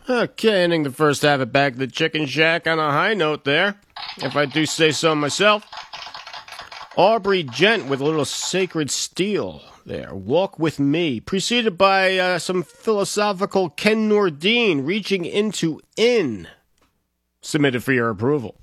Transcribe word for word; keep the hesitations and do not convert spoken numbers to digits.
Okay, ending the first half of Back to the Chicken Shack on a high note there, if I do say so myself. Aubrey Gent with a little Sacred Steel there. Walk With Me, preceded by uh, some philosophical Ken Nordine, Reaching Into In, submitted for your approval.